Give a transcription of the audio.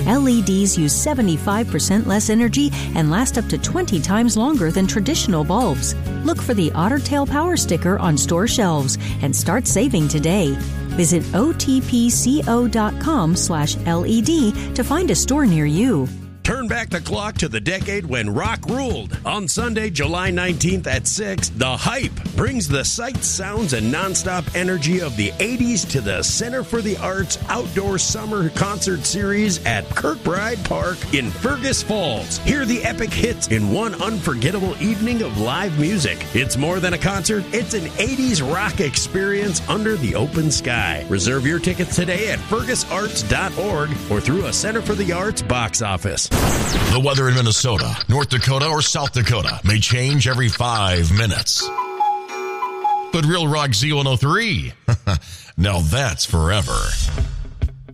LEDs use 75% less energy and last up to 20 times longer than traditional bulbs. Look for the Otter Tail Power Sticker on store shelves and start saving today. Visit otpco.com/LED to find a store near you. Turn back the clock to the decade when rock ruled. On Sunday, July 19th at 6, The Hype brings the sights, sounds, and nonstop energy of the 80s to the Center for the Arts Outdoor Summer Concert Series at Kirkbride Park in Fergus Falls. Hear the epic hits in one unforgettable evening of live music. It's more than a concert. It's an 80s rock experience under the open sky. Reserve your tickets today at fergusarts.org or through a Center for the Arts box office. The weather in Minnesota, North Dakota, or South Dakota may change every 5 minutes. But Real Rock Z103, now that's forever.